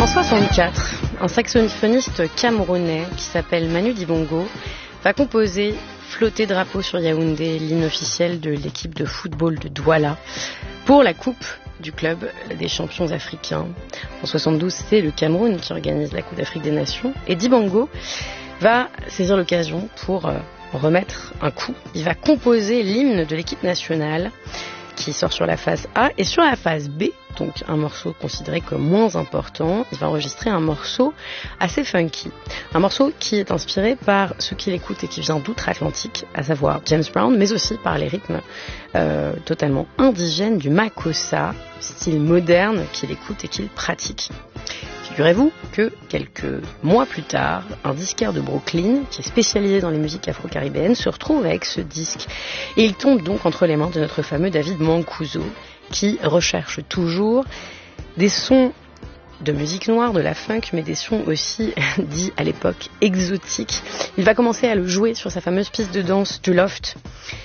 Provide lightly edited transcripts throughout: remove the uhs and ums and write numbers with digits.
En 64, un saxophoniste camerounais qui s'appelle Manu Dibango va composer Flotter drapeau sur Yaoundé, l'hymne officiel de l'équipe de football de Douala, pour la coupe du club des champions africains. En 72, c'est le Cameroun qui organise la Coupe d'Afrique des Nations et Dibango va saisir l'occasion pour remettre un coup. Il va composer l'hymne de l'équipe nationale qui sort sur la phase A, et sur la phase B, donc un morceau considéré comme moins important, il va enregistrer un morceau assez funky. Un morceau qui est inspiré par ceux qui l'écoutent et qui vient d'outre-Atlantique, à savoir James Brown, mais aussi par les rythmes totalement indigènes du Makossa, style moderne qu'il écoute et qu'il pratique. Figurez-vous que quelques mois plus tard, un disquaire de Brooklyn, qui est spécialisé dans les musiques afro-caribéennes, se retrouve avec ce disque. Et il tombe donc entre les mains de notre fameux David Mancuso, qui recherche toujours des sons de musique noire, de la funk, mais des sons aussi dits à l'époque exotiques. Il va commencer à le jouer sur sa fameuse piste de danse du Loft,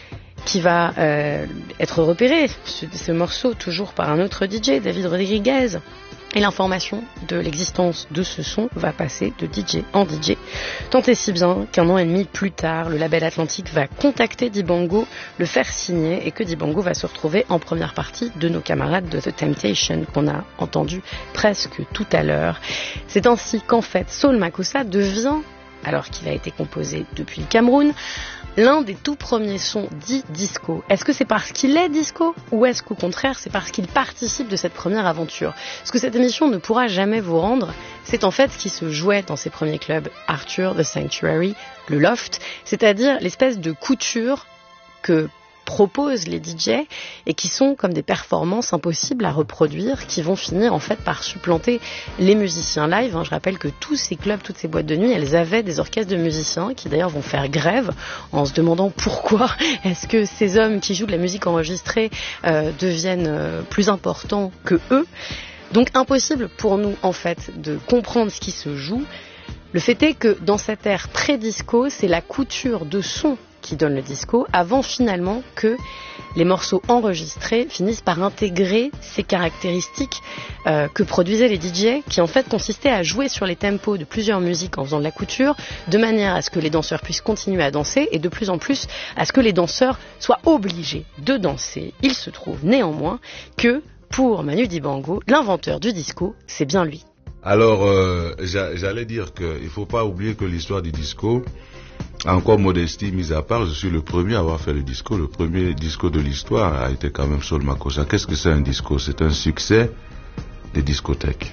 qui va être repéré, ce morceau, toujours par un autre DJ, David Rodriguez. Et l'information de l'existence de ce son va passer de DJ en DJ. Tant et si bien qu'un an et demi plus tard, le label Atlantique va contacter Dibango, le faire signer, et que Dibango va se retrouver en première partie de nos camarades de The Temptation qu'on a entendu presque tout à l'heure. C'est ainsi qu'en fait Saul Makossa devient, alors qu'il a été composé depuis le Cameroun, l'un des tout premiers sons dits disco. Est-ce que c'est parce qu'il est disco ou est-ce qu'au contraire c'est parce qu'il participe de cette première aventure? Ce que cette émission ne pourra jamais vous rendre, c'est en fait ce qui se jouait dans ces premiers clubs, Arthur, The Sanctuary, le Loft, c'est-à-dire l'espèce de couture que proposent les DJ et qui sont comme des performances impossibles à reproduire, qui vont finir en fait par supplanter les musiciens live. Je rappelle que tous ces clubs, toutes ces boîtes de nuit, elles avaient des orchestres de musiciens qui d'ailleurs vont faire grève en se demandant pourquoi est-ce que ces hommes qui jouent de la musique enregistrée deviennent plus importants que eux. Donc impossible pour nous en fait de comprendre ce qui se joue. Le fait est que dans cette ère pré-disco, c'est la couture de son qui donne le disco, avant finalement que les morceaux enregistrés finissent par intégrer ces caractéristiques que produisaient les DJ, qui en fait consistaient à jouer sur les tempos de plusieurs musiques en faisant de la couture, de manière à ce que les danseurs puissent continuer à danser, et de plus en plus à ce que les danseurs soient obligés de danser. Il se trouve néanmoins que, pour Manu Dibango, l'inventeur du disco, c'est bien lui. Alors, j'allais dire qu'il ne faut pas oublier que l'histoire du disco, encore modestie mise à part, je suis le premier à avoir fait le disco. Le premier disco de l'histoire a été quand même Saul Makossa. Qu'est-ce que c'est un disco? C'est un succès des discothèques.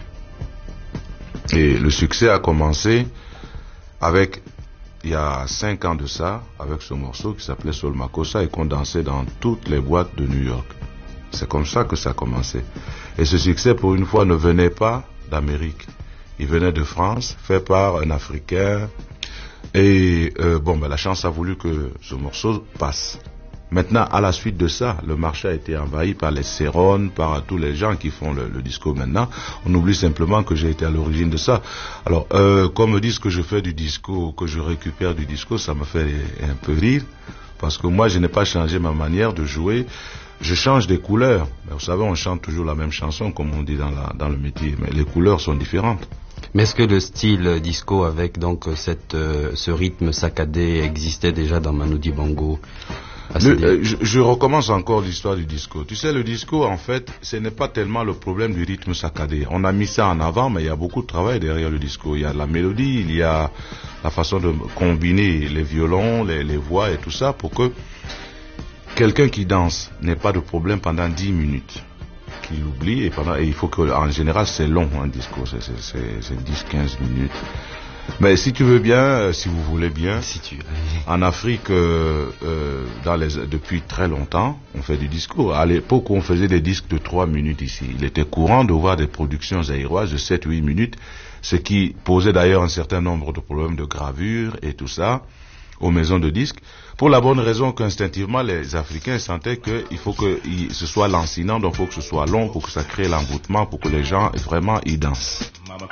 Et le succès a commencé avec, il y a 5 ans de ça, avec ce morceau qui s'appelait Saul Makossa et qu'on dansait dans toutes les boîtes de New York. C'est comme ça que ça a commencé. Et ce succès, pour une fois, ne venait pas d'Amérique. Il venait de France, fait par un Africain. Et la chance a voulu que ce morceau passe. Maintenant, à la suite de ça, le marché a été envahi par les Cérones, par tous les gens qui font le disco maintenant. On oublie simplement que j'ai été à l'origine de ça. Alors, qu'on me dise que je fais du disco, que je récupère du disco, ça me fait un peu rire. Parce que moi, je n'ai pas changé ma manière de jouer. Je change des couleurs. Mais vous savez, on chante toujours la même chanson, comme on dit dans le métier. Mais les couleurs sont différentes. Mais est-ce que le style disco avec donc ce rythme saccadé existait déjà dans Manu Dibango? Je recommence encore l'histoire du disco. Tu sais, le disco, en fait, ce n'est pas tellement le problème du rythme saccadé. On a mis ça en avant, mais il y a beaucoup de travail derrière le disco. Il y a la mélodie, il y a la façon de combiner les violons, les voix et tout ça pour que quelqu'un qui danse n'ait pas de problème pendant 10 minutes. Qu'il oublie et il faut que, en général, c'est long, un disco, c'est 10-15 minutes. Mais si tu veux bien, si vous voulez bien, en Afrique, depuis très longtemps, on fait du disco. À l'époque, on faisait des disques de 3 minutes ici. Il était courant de voir des productions zaïroises de 7-8 minutes, ce qui posait d'ailleurs un certain nombre de problèmes de gravure et tout ça aux maisons de disques, pour la bonne raison qu'instinctivement les Africains sentaient qu'il faut que ce soit lancinant, donc il faut que ce soit long pour que ça crée l'engouement, pour que les gens vraiment y dansent.